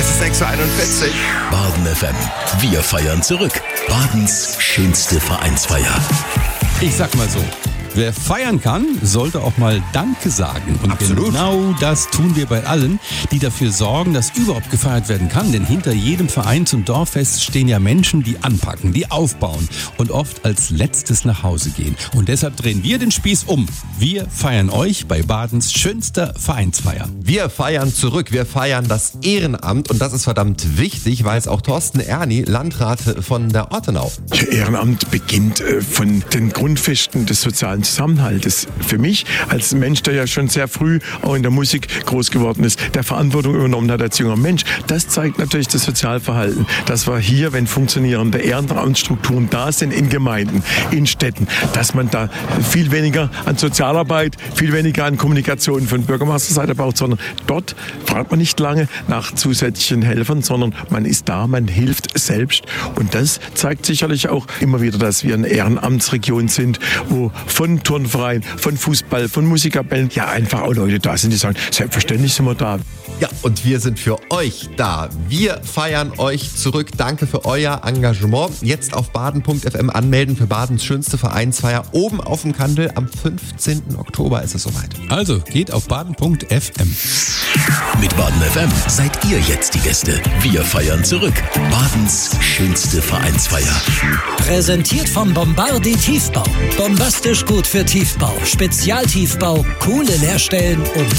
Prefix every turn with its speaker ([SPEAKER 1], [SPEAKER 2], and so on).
[SPEAKER 1] Es ist 6.41 Uhr.
[SPEAKER 2] Baden FM. Wir feiern zurück. Badens schönste Vereinsfeier.
[SPEAKER 3] Ich sag mal so, wer feiern kann, sollte auch mal Danke sagen. Und
[SPEAKER 1] Absolut.
[SPEAKER 3] Genau das tun wir bei allen, die dafür sorgen, dass überhaupt gefeiert werden kann. Denn hinter jedem Verein zum Dorffest stehen ja Menschen, die anpacken, die aufbauen und oft als Letztes nach Hause gehen. Und deshalb drehen wir den Spieß um. Wir feiern euch bei Badens schönster Vereinsfeier.
[SPEAKER 1] Wir feiern zurück, wir feiern das Ehrenamt und das ist verdammt wichtig, weiß auch Thorsten Erni, Landrat von der Ortenau.
[SPEAKER 4] Ehrenamt beginnt von den Grundfesten des sozialen Zusammenhaltes. Für mich als Mensch, der ja schon sehr früh auch in der Musik groß geworden ist, der Verantwortung übernommen hat als junger Mensch, das zeigt natürlich das Sozialverhalten. Das war hier, wenn funktionierende Ehrenamtsstrukturen da sind in Gemeinden, in Städten, dass man da viel weniger an Sozialarbeit, viel weniger an Kommunikation von Bürgermeisterseite braucht, sondern dort fragt man nicht lange nach zusätzlichen Helfern, sondern man ist da, man hilft selbst. Und das zeigt sicherlich auch immer wieder, dass wir eine Ehrenamtsregion sind, wo von Turnverein, von Fußball, von Musikkapellen ja einfach auch Leute da sind, die sagen, selbstverständlich sind wir da.
[SPEAKER 1] Ja, und wir sind für euch da. Wir feiern euch zurück. Danke für euer Engagement. Jetzt auf baden.fm anmelden für Badens schönste Vereinsfeier. Oben auf dem Kandel am 15. Oktober ist es soweit.
[SPEAKER 3] Also geht auf baden.fm.
[SPEAKER 2] Mit Baden FM seid ihr jetzt die Gäste. Wir feiern zurück. Badens schönste Vereinsfeier.
[SPEAKER 5] Präsentiert vom Bombardi Tiefbau. Bombastisch gut für Tiefbau. Spezialtiefbau, coole Leerstellen und